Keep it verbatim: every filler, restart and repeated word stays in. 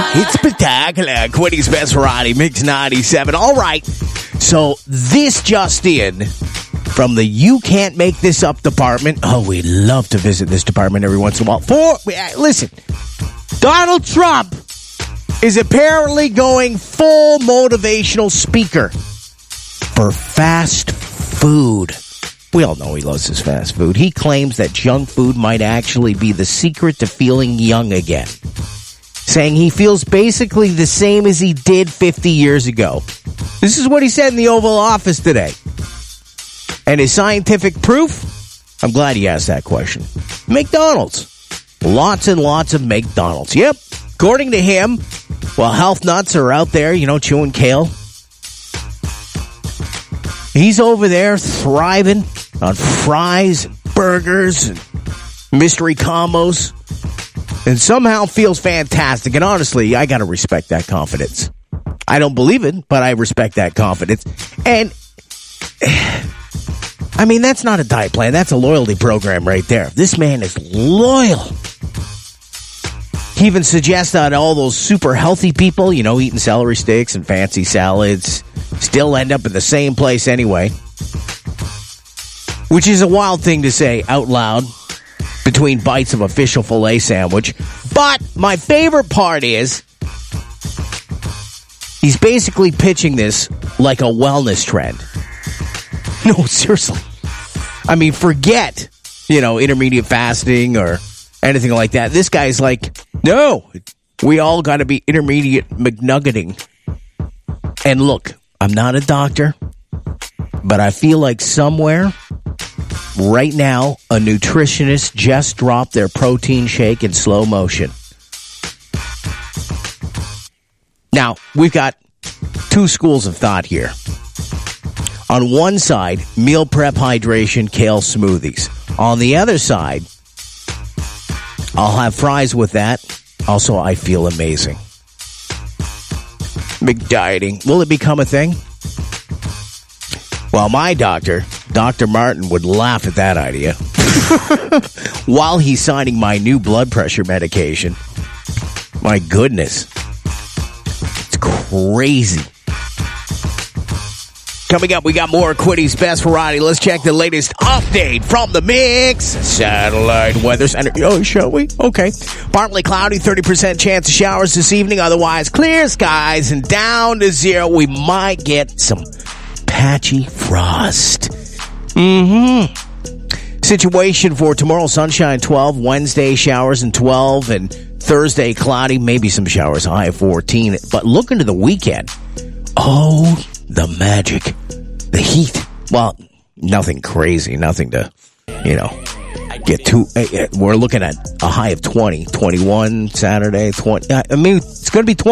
It's spectacular. Quitty's Best Variety, Mix ninety-seven. All right. So this just in from the You Can't Make This Up department. Oh, we love to visit this department every once in a while. For, listen, Donald Trump is apparently going full motivational speaker for fast food. We all know he loves his fast food. He claims that junk food might actually be the secret to feeling young again, saying he feels basically the same as he did fifty years ago. This is what he said in the Oval Office today. And his scientific proof? I'm glad he asked that question. McDonald's. Lots and lots of McDonald's. Yep. According to him, while health nuts are out there, you know, chewing kale, he's over there thriving on fries and burgers and mystery combos and somehow feels fantastic. And honestly, I got to respect that confidence. I don't believe it, but I respect that confidence. And, I mean, that's not a diet plan. That's a loyalty program right there. This man is loyal. He even suggests that all those super healthy people, you know, eating celery sticks and fancy salads, still end up in the same place anyway. Which is a wild thing to say out loud between bites of a fish fillet sandwich. But my favorite part is he's basically pitching this like a wellness trend. No, seriously. I mean, forget, you know, intermediate fasting or anything like that. This guy's like, no, we all got to be intermediate McNuggeting. And look, I'm not a doctor, but I feel like somewhere right now a nutritionist just dropped their protein shake in slow motion. Now, we've got two schools of thought here. On one side, meal prep hydration, kale smoothies. On the other side, I'll have fries with that. Also, I feel amazing. McDieting. Will it become a thing? Well, my doctor, Doctor Martin, would laugh at that idea. While he's signing my new blood pressure medication. My goodness. It's crazy. Coming up, we got more Quitty's Best Variety. Let's check the latest update from the Mix Satellite Weather Center. Oh, shall we? Okay. Partly cloudy, thirty percent chance of showers this evening. Otherwise, clear skies and down to zero. We might get some patchy frost. Mm-hmm. Situation for tomorrow, sunshine twelve. Wednesday, showers and twelve. And Thursday, cloudy, maybe some showers, high of fourteen. But look into the weekend. Oh, the magic. The heat. Well, nothing crazy. Nothing to, you know, get too. We're looking at a high of twenty. twenty-one Saturday. twenty. I mean, it's going to be twenty.